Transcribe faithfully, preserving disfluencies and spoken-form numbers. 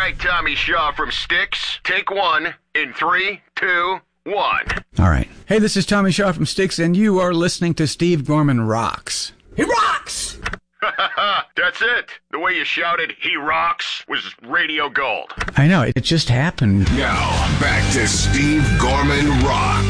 right, Tommy Shaw from Styx. Take one in three, two, one. All right. Hey, this is Tommy Shaw from Styx, and you are listening to Steve Gorman Rocks. He rocks! That's it. The way you shouted, he rocks, was radio gold. I know. It just happened. Now, back to Steve Gorman Rocks.